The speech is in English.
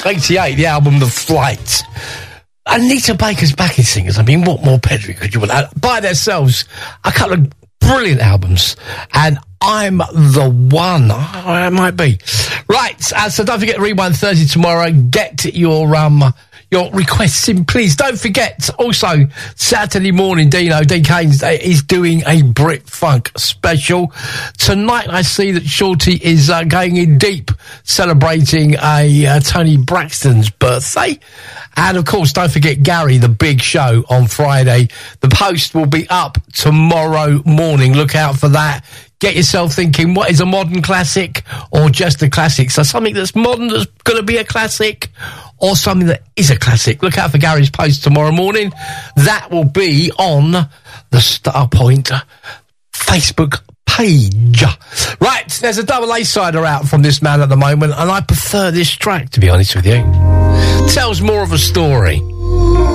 1988, the album The Flight. Anita Baker's backing singers. I mean, what more pedigree could you want? By themselves, a couple of brilliant albums. And I'm the one. I might be. Right, so don't forget Rewind Thursday tomorrow. Get your requests in, please. Don't forget, also, Saturday morning, Dean Kane is doing a Brit Funk special. Tonight, I see that Shorty is going in deep, celebrating Tony Braxton's birthday. And, of course, don't forget Gary, the big show on Friday. The post will be up tomorrow morning. Look out for that. Get yourself thinking, what is a modern classic or just a classic? So something that's modern that's going to be a classic, or something that is a classic. Look out for Gary's post tomorrow morning. That will be on the Starpoint Facebook page. Right, there's a double A-sider out from this man at the moment, and I prefer this track, to be honest with you. Tells more of a story.